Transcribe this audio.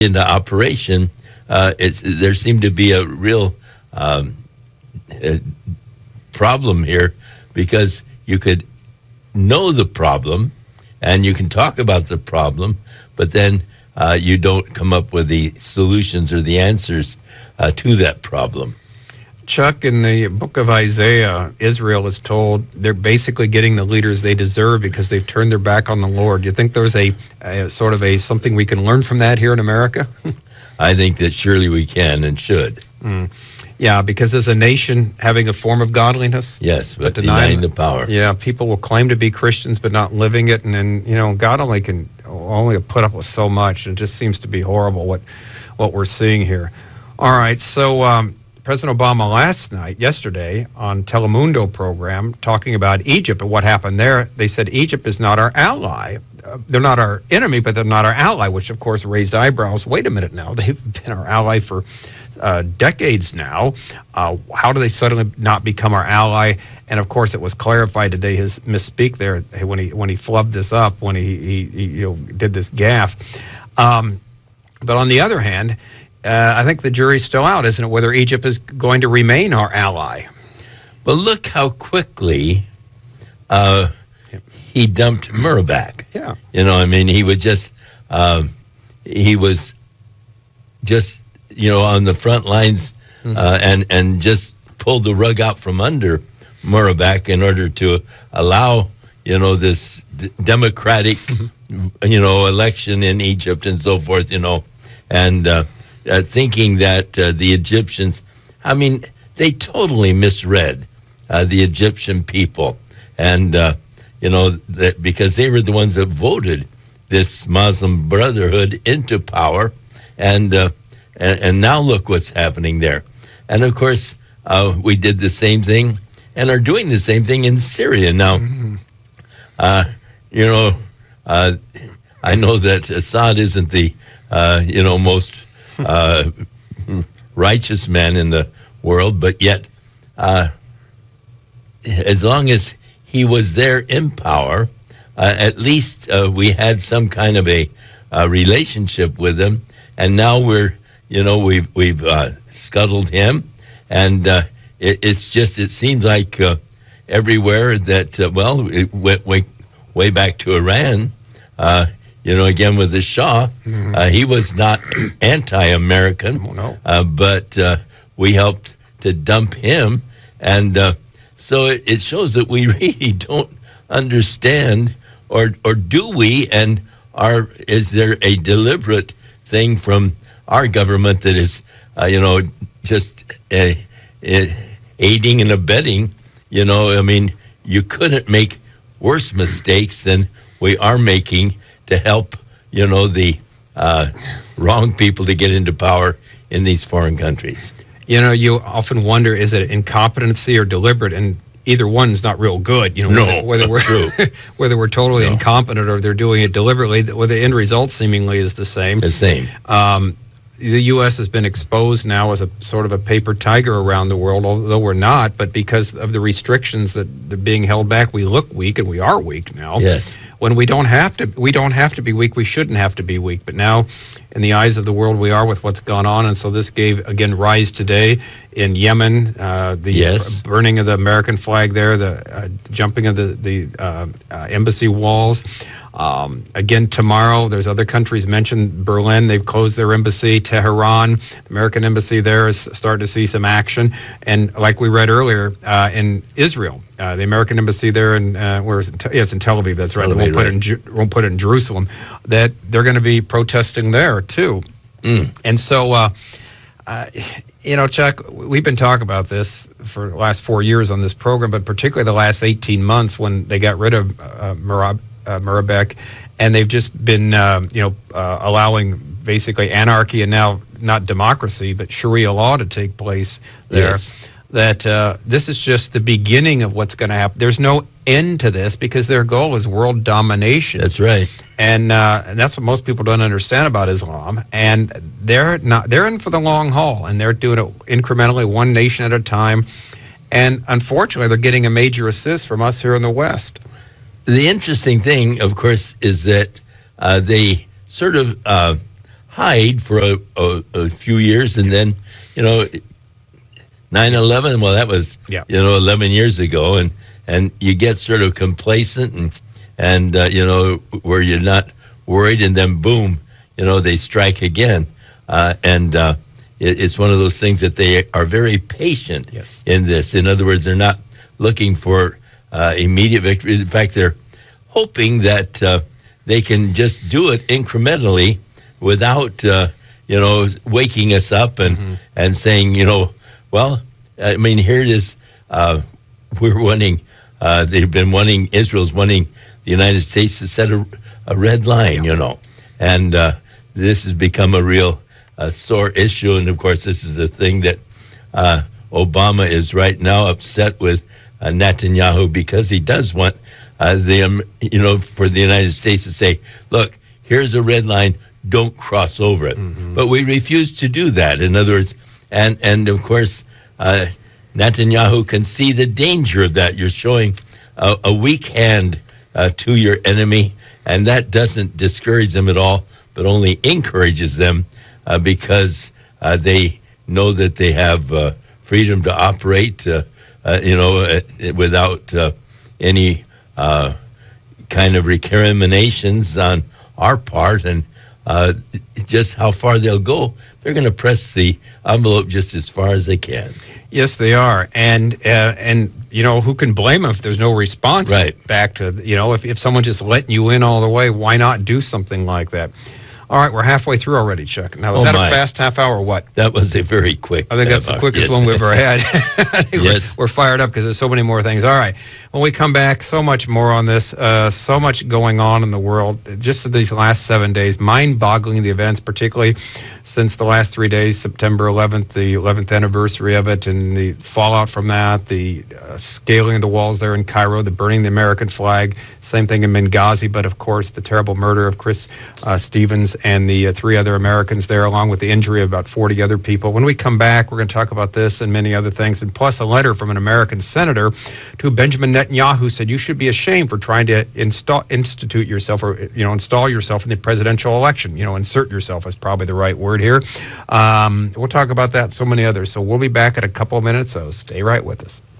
into operation, there seemed to be a real problem here, because you could know the problem and you can talk about the problem, but then you don't come up with the solutions or the answers to that problem. Chuck, in the book of Isaiah, Israel is told they're basically getting the leaders they deserve because they've turned their back on the Lord. Do you think there's a sort of something we can learn from that here in America? I think that surely we can and should. Yeah, because as a nation having a form of godliness. Yes, but denying the power. Yeah, people will claim to be Christians but not living it, and then God only can put up with so much. It just seems to be horrible what we're seeing here. All right, so President Obama yesterday on Telemundo program, talking about Egypt and what happened there, they said Egypt is not our ally. They're not our enemy, but they're not our ally, which of course raised eyebrows. Wait a minute now, they've been our ally for decades now. How do they suddenly not become our ally? And of course, it was clarified today, his misspeak there when he flubbed this up, when he did this gaffe. But on the other hand, I think the jury's still out, isn't it, whether Egypt is going to remain our ally? But look how quickly he dumped Murabak. Yeah. He was just on the front lines and just pulled the rug out from under Murabak in order to allow, this democratic, election in Egypt and so forth, and thinking that the Egyptians, they totally misread the Egyptian people. And, that because they were the ones that voted this Muslim Brotherhood into power. And now look what's happening there. And, of course, we did the same thing and are doing the same thing in Syria now. I know that Assad isn't the, most righteous man in the world, but yet as long as he was there in power, at least we had some kind of a relationship with him, and now we've scuttled him, and it seems like everywhere that it went way back to Iran. Again with the Shah, he was not anti-American, but we helped to dump him, and so it shows that we really don't understand, or do we? And is there a deliberate thing from our government that is, just aiding and abetting? You couldn't make worse mistakes than we are making to help, the wrong people to get into power in these foreign countries. You often wonder, is it incompetency or deliberate? And either one's not real good. Whether we're totally incompetent or they're doing it deliberately, well, the end result seemingly is the same. The same. The U.S. has been exposed now as a sort of a paper tiger around the world, although we're not. But because of the restrictions that are being held back, we look weak, and we are weak now. Yes. When we don't have to be weak. We shouldn't have to be weak. But now, in the eyes of the world, we are with what's gone on. And so this gave, again, rise today in Yemen, the burning of the American flag there, the jumping of the embassy walls. Again, tomorrow, there's other countries mentioned. Berlin, they've closed their embassy. Tehran, the American embassy there is starting to see some action. And like we read earlier, in Israel, the American embassy there in it's in Tel Aviv. That's right. They won't put it in Jerusalem. That they're going to be protesting there too. And so, Chuck, we've been talking about this for the last 4 years on this program, but particularly the last 18 months when they got rid of Murabak, and they've just been, allowing basically anarchy and now not democracy, but Sharia law to take place there. Yes. That this is just the beginning of what's going to happen. There's no end to this because their goal is world domination. That's right. And that's what most people don't understand about Islam. And they're in for the long haul, and they're doing it incrementally, one nation at a time. And unfortunately, they're getting a major assist from us here in the West. The interesting thing, of course, is that they sort of hide for a few years, and then, 9/11. Well, that was 11 years ago, and you get sort of complacent and where you're not worried, and then boom, they strike again, and it's one of those things that they are very patient in this. In other words, they're not looking for immediate victory. In fact, they're hoping that they can just do it incrementally without waking us up and saying, well, I mean, here it is. We're wanting. They've been wanting. Israel's wanting the United States to set a red line, and this has become a real sore issue. And of course, this is the thing that Obama is right now upset with Netanyahu, because he does want for the United States to say, look, here's a red line, don't cross over it. But we refuse to do that. In other words, and of course, Netanyahu can see the danger of that. You're showing a weak hand to your enemy, and that doesn't discourage them at all, but only encourages them because they know that they have freedom to operate, without any kind of recriminations on our part, and just how far they'll go. They're going to press the envelope just as far as they can. Yes, they are, and who can blame them if there's no response back to if someone just letting you in all the way, why not do something like that? All right, we're halfway through already, Chuck. Now, was that a fast half hour or what? That was a very quick. I think that's the quickest one we've ever had. I think we're fired up because there's so many more things. All right, when we come back, so much more on this, so much going on in the world. Just these last 7 days, mind-boggling, the events, particularly since the last 3 days, September 11th, the 11th anniversary of it, and the fallout from that, the scaling of the walls there in Cairo, the burning of the American flag, same thing in Benghazi, but of course the terrible murder of Chris Stevens and the 3 other Americans there, along with the injury of about 40 other people. When we come back, we're going to talk about this and many other things, and plus a letter from an American senator to Benjamin Netanyahu, said you should be ashamed for trying to institute yourself, or install yourself in the presidential election. Insert yourself is probably the right word here. We'll talk about that and so many others. So we'll be back in a couple of minutes, so stay right with us.